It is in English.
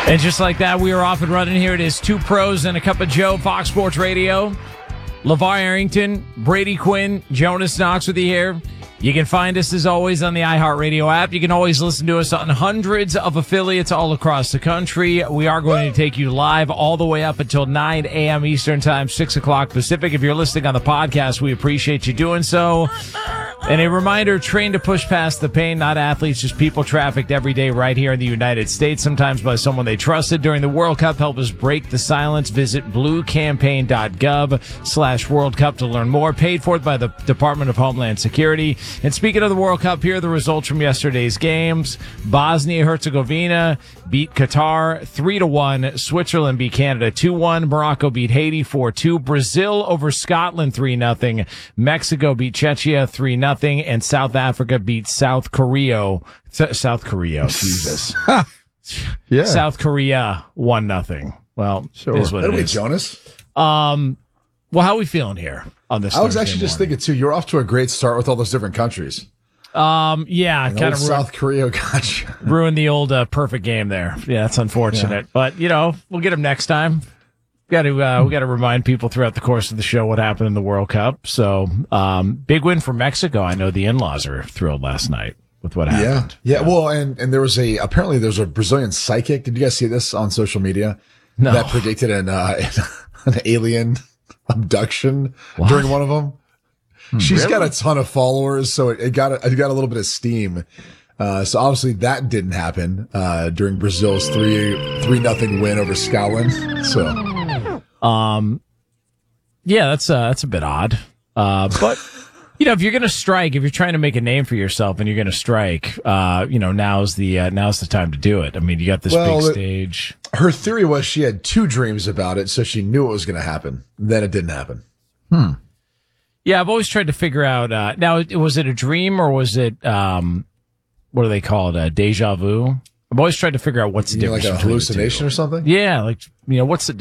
And just like that, we are off and running here. It is Two Pros and a Cup of Joe, Fox Sports Radio. LeVar Arrington, Brady Quinn, Jonas Knox with you here. You can find us, as always, on the iHeartRadio app. You can always listen to us on hundreds of affiliates all across the country. We are going to take you live all the way up until 9 a.m. Eastern Time, 6 o'clock Pacific. If you're listening on the podcast, we appreciate you doing so. And a reminder, train to push past the pain, not athletes, just people trafficked every day right here in the United States, sometimes by someone they trusted. During the World Cup, help us break the silence. Visit bluecampaign.gov/World Cup to learn more. Paid for by the Department of Homeland Security. And speaking of the World Cup, here are the results from yesterday's games. Bosnia-Herzegovina beat Qatar 3-1. Switzerland beat Canada 2-1. Morocco beat Haiti 4-2. Brazil over Scotland 3-0. Mexico beat Czechia 3-0. And South Africa beat South Korea. Jesus. Yeah. South Korea 1-0. Well, sure. Is what it is. Jonas. Well, how are we feeling here on this? I was actually just thinking too. You're off to a great start with all those different countries. Yeah, kind of South Korea got you. Ruined the old perfect game there. Yeah, that's unfortunate. Yeah. But we'll get them next time. We got to remind people throughout the course of the show what happened in the World Cup. So, big win for Mexico. I know the in-laws are thrilled last night with what happened. Yeah. Well, and there was apparently there's a Brazilian psychic. Did you guys see this on social media? No. That predicted an alien abduction during one of them. She's got a ton of followers, so it got a little bit of steam. So obviously that didn't happen during Brazil's 3-0 win over Scotland. So, yeah, that's a bit odd. But if you're gonna strike, if you're trying to make a name for yourself and you're gonna strike, now's the time to do it. I mean, you got this big stage. Her theory was she had two dreams about it, so she knew it was going to happen. Then it didn't happen. Yeah, I've always tried to figure out. Now, was it a dream or was it what do they call it? Deja vu. I've always tried to figure out what's the difference. Like a hallucination or something? Yeah, what's the